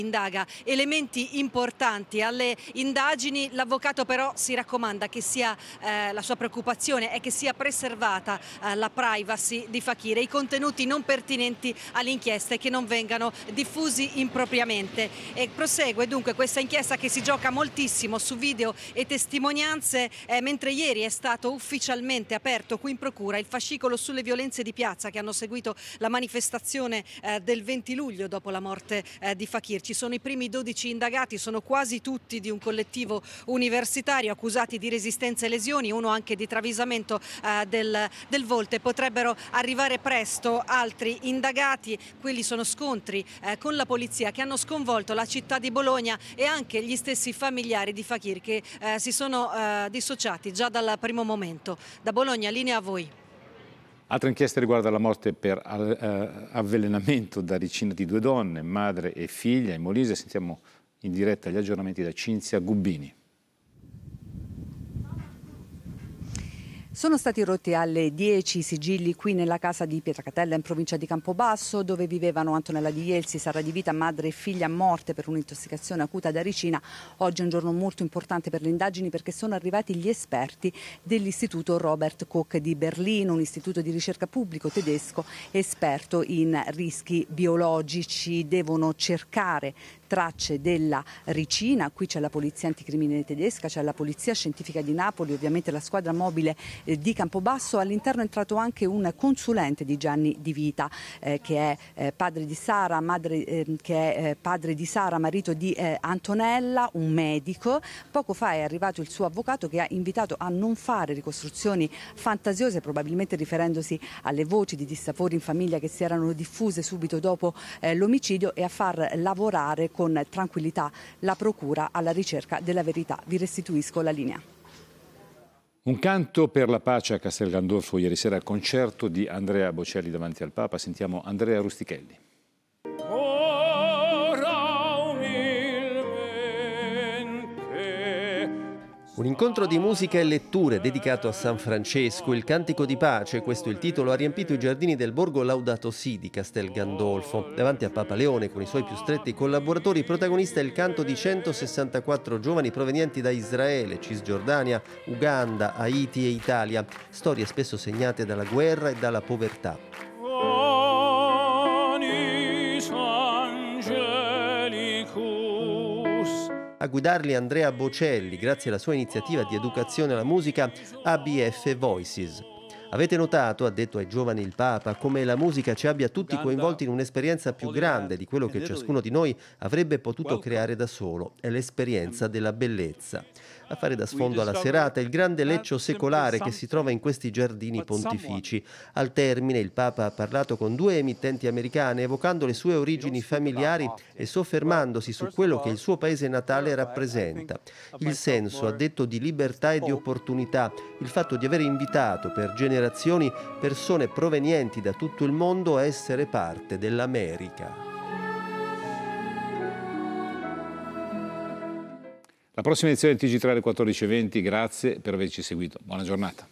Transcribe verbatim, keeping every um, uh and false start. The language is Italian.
indaga elementi importanti alle indagini. L'avvocato però si raccomanda che sia eh, la sua preoccupazione è che sia preservata eh, la privacy di Fakir e i contenuti non pertinenti all'inchiesta e che non vengano diffusi impropriamente. E prosegue dunque questa inchiesta che si gioca moltissimo su video e testimonianze, eh, mentre ieri è stato ufficialmente aperto qui in procura il fascicolo sulle violenze di piazza che hanno seguito la manifestazione eh, del venti luglio dopo la morte eh, di Fakir. Ci sono i primi dodici indagati, sono quasi tutti di un collettivo universitario accusati di resistenza e lesioni, uno anche di travisamento eh, del, del volto, e potrebbero arrivare presto altri indagati. Quelli sono scontri eh, con la polizia che hanno sconvolto la città di Bologna e anche gli stessi familiari di Fakir che eh, si sono eh, dissociati già dal primo momento. Da Bologna, linea a voi. Altra inchiesta riguarda la morte per avvelenamento da ricina di due donne, madre e figlia, in Molise. Sentiamo in diretta gli aggiornamenti da Cinzia Gubbini. Sono stati rotti alle dieci i sigilli qui nella casa di Pietracatella in provincia di Campobasso, dove vivevano Antonella Di Jelsi, Sara Di Vita, madre e figlia morte per un'intossicazione acuta da ricina. Oggi è un giorno molto importante per le indagini perché sono arrivati gli esperti dell'Istituto Robert Koch di Berlino, un istituto di ricerca pubblico tedesco esperto in rischi biologici. Devono cercare tracce della ricina. Qui c'è la polizia anticrimine tedesca, c'è la polizia scientifica di Napoli, ovviamente la squadra mobile eh, di Campobasso. All'interno è entrato anche un consulente di Gianni Di Vita eh, che è eh, padre di Sara, madre, eh, che è eh, padre di Sara, marito di eh, Antonella, un medico. Poco fa è arrivato il suo avvocato che ha invitato a non fare ricostruzioni fantasiose, probabilmente riferendosi alle voci di dissapori in famiglia che si erano diffuse subito dopo eh, l'omicidio, e a far lavorare con con tranquillità la procura alla ricerca della verità. Vi restituisco la linea. Un canto per la pace a Castel Gandolfo ieri sera al concerto di Andrea Bocelli davanti al Papa. Sentiamo Andrea Rustichelli. Un incontro di musica e letture dedicato a San Francesco, il Cantico di Pace, questo è il titolo, ha riempito i giardini del borgo Laudato Si di Castel Gandolfo. Davanti a Papa Leone, con i suoi più stretti collaboratori, protagonista è il canto di centosessantaquattro giovani provenienti da Israele, Cisgiordania, Uganda, Haiti e Italia, storie spesso segnate dalla guerra e dalla povertà. A guidarli Andrea Bocelli, grazie alla sua iniziativa di educazione alla musica A B F Voices. Avete notato, ha detto ai giovani il Papa, come la musica ci abbia tutti coinvolti in un'esperienza più grande di quello che ciascuno di noi avrebbe potuto creare da solo, è l'esperienza della bellezza. A fare da sfondo alla serata il grande leccio secolare che si trova in questi giardini pontifici. Al termine il Papa ha parlato con due emittenti americane, evocando le sue origini familiari e soffermandosi su quello che il suo paese natale rappresenta. Il senso, ha detto, di libertà e di opportunità, il fatto di aver invitato per generazioni persone provenienti da tutto il mondo a essere parte dell'America. La prossima edizione del T G tre alle quattordici e venti, grazie per averci seguito. Buona giornata.